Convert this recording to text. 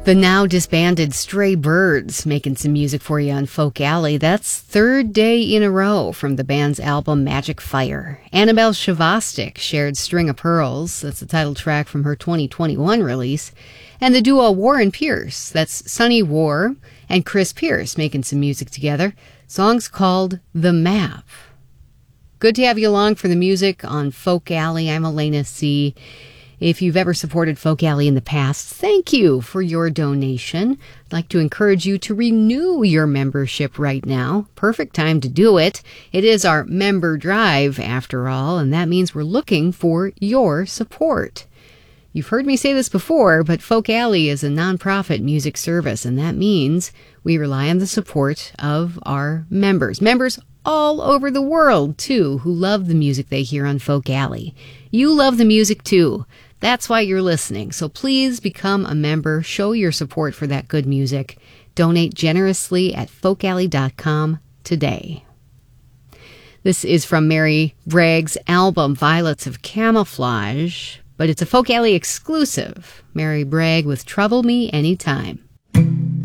The now disbanded Stray Birds making some music for you on Folk Alley. That's third day in a row from the band's album Magic Fire. Annabelle Shavastik shared String of Pearls. That's the title track from her 2021 release. And the duo War and Pierce. That's Sonny War and Chris Pierce making some music together. Song's called The Map. Good to have you along for the music on Folk Alley. I'm Elena C. If you've ever supported Folk Alley in the past, thank you for your donation. I'd like to encourage you to renew your membership right now. Perfect time to do it. It is our member drive, after all, and that means we're looking for your support. You've heard me say this before, but Folk Alley is a nonprofit music service, and that means we rely on the support of our members. Members all over the world, too, who love the music they hear on Folk Alley. You love the music, too. That's why you're listening. So please become a member. Show your support for that good music. Donate generously at folkalley.com today. This is from Mary Bragg's album, Violets of Camouflage, but it's a Folk Alley exclusive. Mary Bragg with Trouble Me Anytime.